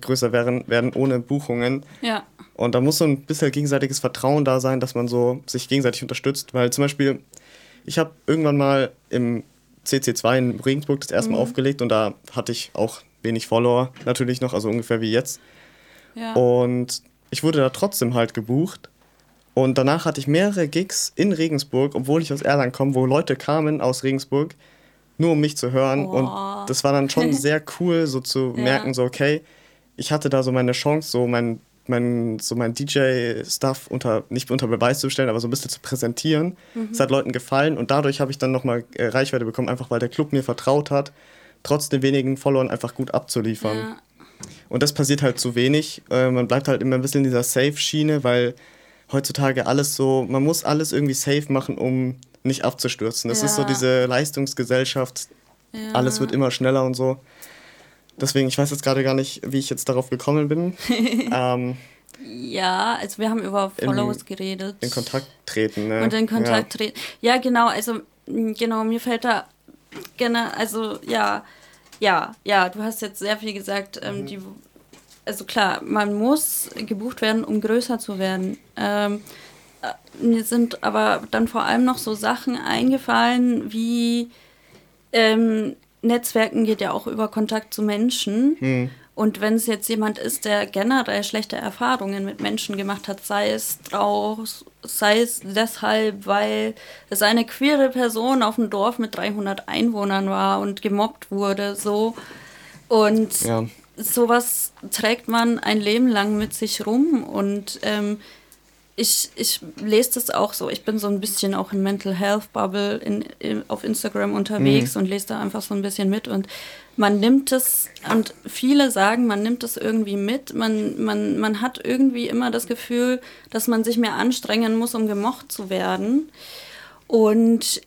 größer werden ohne Buchungen. Ja. Und da muss so ein bisschen gegenseitiges Vertrauen da sein, dass man so sich gegenseitig unterstützt. Weil zum Beispiel, ich habe irgendwann mal im CC2 in Regensburg das erste Mal aufgelegt und da hatte ich auch wenig Follower natürlich noch, also ungefähr wie jetzt. Ja. Und ich wurde da trotzdem halt gebucht. Und danach hatte ich mehrere Gigs in Regensburg, obwohl ich aus Erlangen komme, wo Leute kamen aus Regensburg, nur um mich zu hören. Oh. Und das war dann schon sehr cool, so zu merken, so okay, ich hatte da so meine Chance, so mein DJ-Stuff nicht unter Beweis zu stellen, aber so ein bisschen zu präsentieren. Es hat Leuten gefallen und dadurch habe ich dann nochmal Reichweite bekommen, einfach weil der Club mir vertraut hat, trotz den wenigen Followern einfach gut abzuliefern. Ja. Und das passiert halt zu wenig. Man bleibt halt immer ein bisschen in dieser Safe-Schiene, weil heutzutage alles so, man muss alles irgendwie safe machen, um nicht abzustürzen. Das ist so diese Leistungsgesellschaft, alles wird immer schneller und so. Deswegen, ich weiß jetzt gerade gar nicht, wie ich jetzt darauf gekommen bin. Ja, also wir haben über Follows geredet. In Kontakt treten, ne? Und in Kontakt treten. Ja, genau, also mir fällt da also du hast jetzt sehr viel gesagt, also klar, man muss gebucht werden, um größer zu werden. Mir sind aber dann vor allem noch so Sachen eingefallen, wie Netzwerken geht ja auch über Kontakt zu Menschen. Und wenn es jetzt jemand ist, der generell schlechte Erfahrungen mit Menschen gemacht hat, sei es deshalb, weil es eine queere Person auf dem Dorf mit 300 Einwohnern war und gemobbt wurde, so. Und sowas trägt man ein Leben lang mit sich rum. Und ich lese das auch so. Ich bin so ein bisschen auch in Mental Health Bubble auf Instagram unterwegs und lese da einfach so ein bisschen mit. Und man nimmt es, und viele sagen, man nimmt es irgendwie mit. Man hat irgendwie immer das Gefühl, dass man sich mehr anstrengen muss, um gemocht zu werden. Und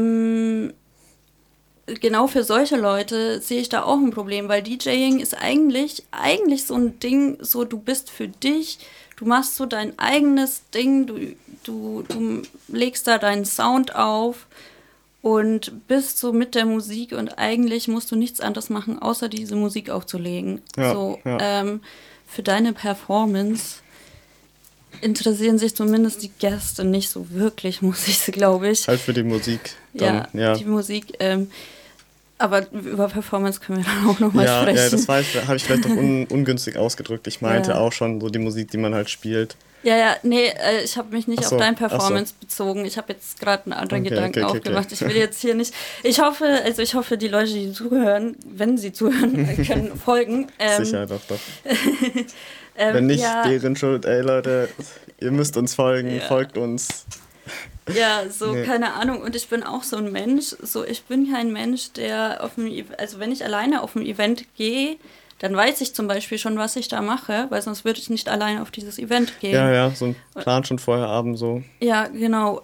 genau für solche Leute sehe ich da auch ein Problem, weil DJing ist eigentlich so ein Ding, so du bist für dich, du machst so dein eigenes Ding, du legst da deinen Sound auf und bist so mit der Musik und eigentlich musst du nichts anderes machen, außer diese Musik aufzulegen. Für deine Performance interessieren sich zumindest die Gäste nicht so wirklich, muss ich, glaube ich. Halt für die Musik. Dann, die Musik. Aber über Performance können wir dann auch nochmal sprechen. Ja, das habe ich vielleicht doch ungünstig ausgedrückt. Ich meinte auch schon so die Musik, die man halt spielt. Ich habe mich nicht auf dein Performance bezogen. Ich habe jetzt gerade einen anderen Gedanken aufgemacht. Ich will jetzt hier nicht... Ich hoffe, die Leute, die zuhören, wenn sie zuhören, können folgen. Sicher, doch. Wenn nicht, deren Schuld. Ey, Leute, ihr müsst uns folgen, folgt uns. Ja, keine Ahnung. Und ich bin auch so ein Mensch. Ich bin kein Mensch, der wenn ich alleine auf ein Event gehe, dann weiß ich zum Beispiel schon, was ich da mache, weil sonst würde ich nicht alleine auf dieses Event gehen. Ja, so ein Plan schon vorher abends so. Ja, genau.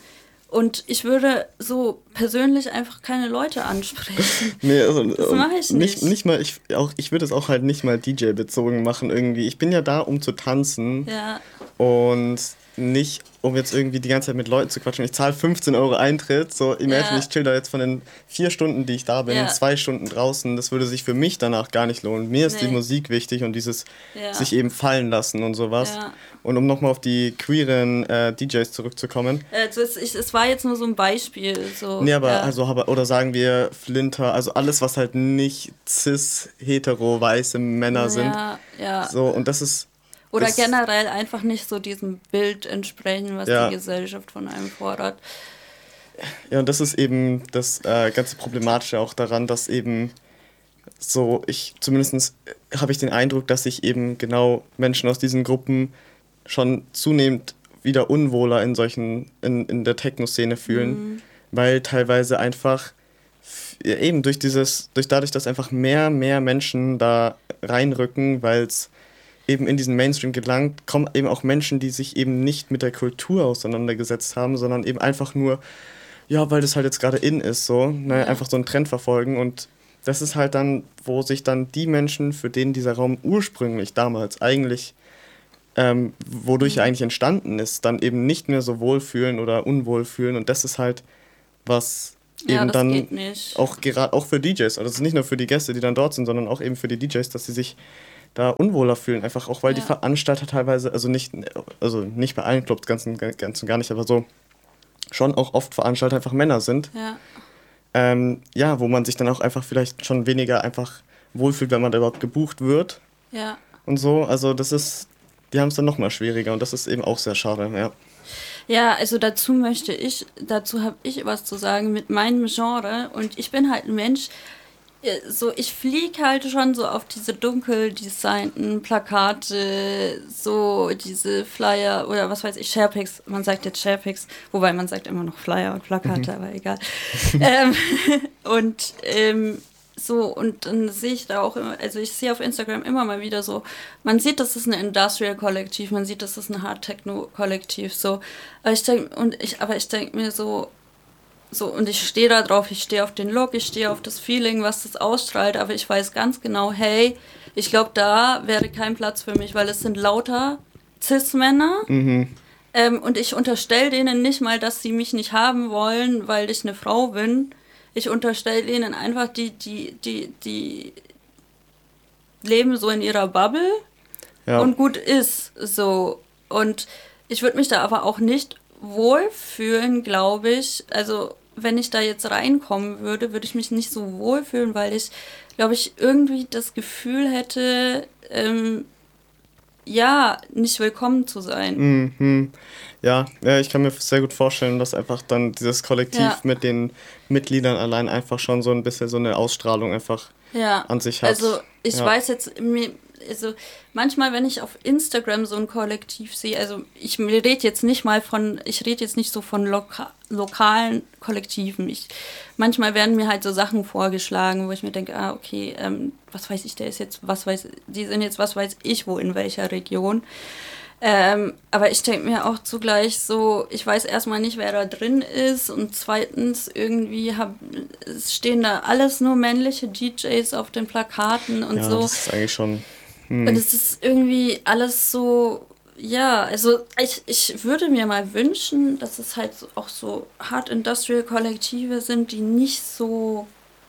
Und ich würde so persönlich einfach keine Leute ansprechen. Nee, das mache ich nicht. Nicht mal, ich würde es auch halt nicht mal DJ-bezogen machen irgendwie. Ich bin ja da, um zu tanzen. Ja. Und nicht, um jetzt irgendwie die ganze Zeit mit Leuten zu quatschen. Ich zahle 15 € Eintritt. So, imagine, ich chill da jetzt von den 4 Stunden, die ich da bin, 2 Stunden draußen. Das würde sich für mich danach gar nicht lohnen. Mir ist die Musik wichtig und dieses sich eben fallen lassen und sowas. Ja. Und um nochmal auf die queeren DJs zurückzukommen. Es war jetzt nur so ein Beispiel. So, nee, aber oder sagen wir Flinter, also alles, was halt nicht cis-hetero-weiße Männer sind. Ja. So, und das ist... Oder generell einfach nicht so diesem Bild entsprechen, was die Gesellschaft von einem fordert. Ja, und das ist eben das ganze Problematische auch daran, dass eben so, zumindest habe ich den Eindruck, dass sich eben genau Menschen aus diesen Gruppen schon zunehmend wieder unwohler in der Techno-Szene fühlen, weil teilweise einfach eben dadurch, dass einfach mehr Menschen da reinrücken, weil es eben in diesen Mainstream gelangt, kommen eben auch Menschen, die sich eben nicht mit der Kultur auseinandergesetzt haben, sondern eben einfach nur, weil das halt jetzt gerade in ist, so, einfach so einen Trend verfolgen. Und das ist halt dann, wo sich dann die Menschen, für denen dieser Raum ursprünglich damals eigentlich, wodurch er eigentlich entstanden ist, dann eben nicht mehr so wohlfühlen oder unwohl fühlen. Und das ist halt was eben dann auch gerade auch für DJs, also nicht nur für die Gäste, die dann dort sind, sondern auch eben für die DJs, dass sie sich da unwohler fühlen, einfach auch, weil die Veranstalter teilweise, also nicht bei allen Clubs, ganz und gar nicht, aber so schon auch oft Veranstalter einfach Männer sind. Wo man sich dann auch einfach vielleicht schon weniger einfach wohlfühlt, wenn man da überhaupt gebucht wird. Ja. Und so, also die haben es dann nochmal schwieriger und das ist eben auch sehr schade, ja. Ja, also dazu habe ich was zu sagen mit meinem Genre und ich bin halt ein Mensch, so ich fliege halt schon so auf diese dunkel designten Plakate, so diese Flyer oder was weiß ich, Sharepics, man sagt jetzt Sharepics, wobei man sagt immer noch Flyer und Plakate, aber egal. Und dann sehe ich da auch immer, also ich sehe auf Instagram immer mal wieder so, man sieht, das ist ein Industrial-Kollektiv, man sieht, das ist ein Hard-Techno-Kollektiv, so. Aber ich denke mir so, und ich stehe da drauf, ich stehe auf den Look, ich stehe auf das Feeling, was das ausstrahlt, aber ich weiß ganz genau, hey, ich glaube, da wäre kein Platz für mich, weil es sind lauter Cis-Männer. Und ich unterstelle denen nicht mal, dass sie mich nicht haben wollen, weil ich eine Frau bin. Ich unterstelle denen einfach, die leben so in ihrer Bubble und gut ist so. Und ich würde mich da aber auch nicht wohlfühlen, glaube ich. Also wenn ich da jetzt reinkommen würde, würde ich mich nicht so wohlfühlen, weil ich, glaube ich, irgendwie das Gefühl hätte, nicht willkommen zu sein. Ja, ich kann mir sehr gut vorstellen, dass einfach dann dieses Kollektiv mit den Mitgliedern allein einfach schon so ein bisschen so eine Ausstrahlung einfach an sich hat. Also ich weiß jetzt, also manchmal, wenn ich auf Instagram so ein Kollektiv sehe, also ich rede jetzt nicht so von lokalen Kollektiven. Manchmal werden mir halt so Sachen vorgeschlagen, wo ich mir denke, okay, was weiß ich, die sind jetzt was weiß ich wo, in welcher Region. Aber ich denke mir auch zugleich so, ich weiß erstmal nicht, wer da drin ist und zweitens irgendwie stehen da alles nur männliche DJs auf den Plakaten und so. Das ist eigentlich schon... Und es ist irgendwie alles so, also ich würde mir mal wünschen, dass es halt auch so Hard Industrial Kollektive sind, die nicht so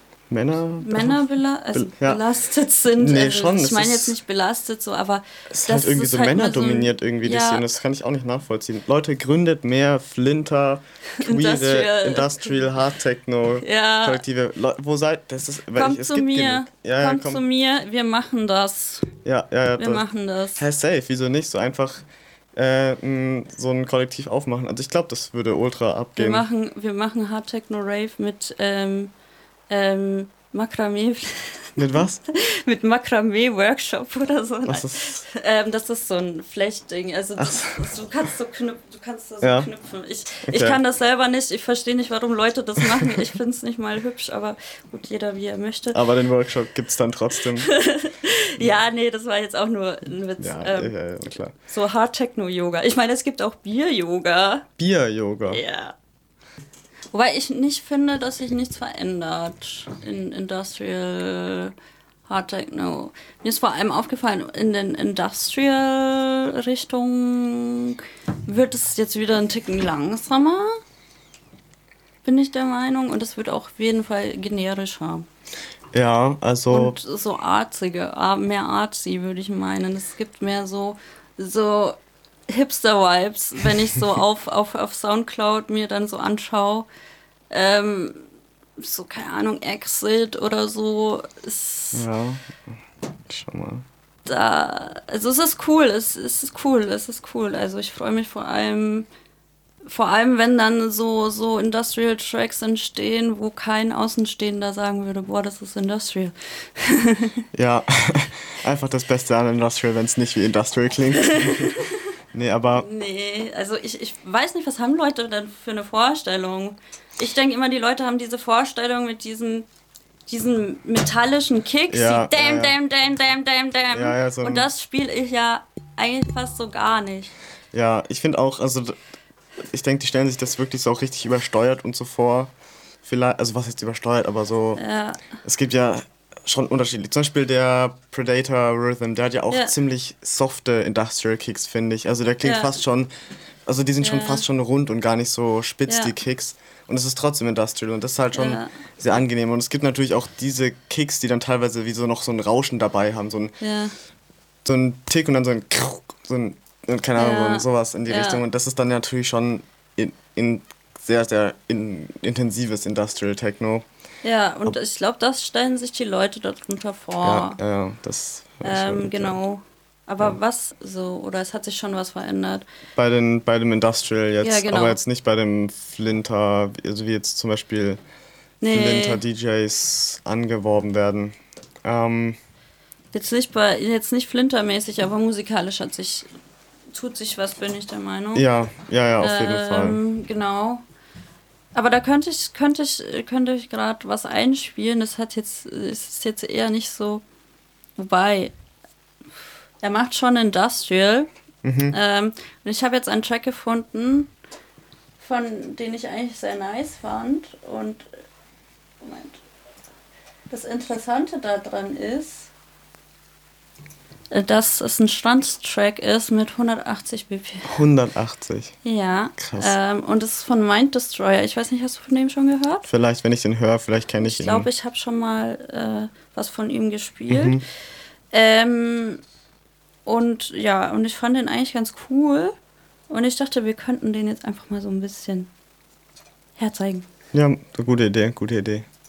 belastet sind. Nee, also, schon. Ich meine jetzt nicht belastet, so, aber es ist halt irgendwie so männerdominiert irgendwie die Szene. Das kann ich auch nicht nachvollziehen. Leute, gründet mehr Flinter, queere, Industrial Hard Techno Kollektive. Wo seid ihr? Kommt zu mir, zu mir, wir machen das. Wir machen das. Hey, safe, wieso nicht? So einfach so ein Kollektiv aufmachen. Also ich glaube, das würde ultra abgehen. Wir machen Hard Techno Rave mit Makramee. Mit was? Mit Makramee-Workshop oder so. Was ist? Das ist so ein Flechtding. Also du kannst so knüpfen. Ich kann das selber nicht. Ich verstehe nicht, warum Leute das machen. Ich finde es nicht mal hübsch, aber gut, jeder wie er möchte. Aber den Workshop gibt es dann trotzdem. Das war jetzt auch nur ein Witz. Ja, klar. So Hard-Techno-Yoga. Ich meine, es gibt auch Bier-Yoga. Bier-Yoga? Ja. Wobei ich nicht finde, dass sich nichts verändert in Industrial Hard Techno. Mir ist vor allem aufgefallen, in den Industrial-Richtungen wird es jetzt wieder ein Ticken langsamer, bin ich der Meinung. Und es wird auch auf jeden Fall generischer. Ja, also... Und so arziger, mehr artsy, würde ich meinen. Es gibt mehr so Hipster-Vibes, wenn ich so auf Soundcloud mir dann so anschaue. So, keine Ahnung, Exit oder so. Ja, schau mal. Also es ist cool, es ist cool. Also ich freue mich vor allem, wenn dann so Industrial Tracks entstehen, wo kein Außenstehender sagen würde, boah, das ist Industrial. Ja, einfach das Beste an Industrial, wenn es nicht wie Industrial klingt. Nee, also ich weiß nicht, was haben Leute denn für eine Vorstellung? Ich denke immer, die Leute haben diese Vorstellung mit diesen metallischen Kicks, damn. So und das spiele ich ja eigentlich fast so gar nicht. Ja, ich finde auch, also ich denke, die stellen sich das wirklich so auch richtig übersteuert und so vor. Vielleicht, also was heißt übersteuert, aber so, es gibt ja schon unterschiedlich. Zum Beispiel der Predator Rhythm, der hat ja auch ziemlich softe Industrial Kicks, finde ich. Also der klingt fast schon, also die sind schon fast schon rund und gar nicht so spitz, die Kicks. Und es ist trotzdem Industrial und das ist halt schon sehr angenehm. Und es gibt natürlich auch diese Kicks, die dann teilweise wie so noch so ein Rauschen dabei haben, so ein so ein Tick und dann so ein keine Ahnung, sowas in die Richtung. Und das ist dann natürlich schon in sehr, sehr intensives Industrial Techno. Ja, und ich glaube, das stellen sich die Leute darunter vor. Ja, das genau. Aber was so, oder es hat sich schon was verändert? Bei dem Industrial jetzt, ja, genau. aber jetzt nicht bei dem Flinter, also wie jetzt zum Beispiel Flinter-DJs angeworben werden. Jetzt nicht Flinter-mäßig, aber musikalisch tut sich was, bin ich der Meinung. Ja, auf jeden Fall. Genau. Aber da könnte ich gerade was einspielen. Das ist jetzt eher nicht so. Wobei, er macht schon Industrial. Und ich habe jetzt einen Track gefunden, den ich eigentlich sehr nice fand. Und Moment. Das Interessante daran ist, dass es ein Strandtrack ist mit 180 BPM. 180? Ja. Krass. Und es ist von Mind Destroyer. Ich weiß nicht, hast du von dem schon gehört? Vielleicht, wenn ich den höre, vielleicht kenne ich ihn. Ich glaube, ich habe schon mal was von ihm gespielt. Und ja, und ich fand den eigentlich ganz cool. Und ich dachte, wir könnten den jetzt einfach mal so ein bisschen herzeigen. Ja, gute Idee.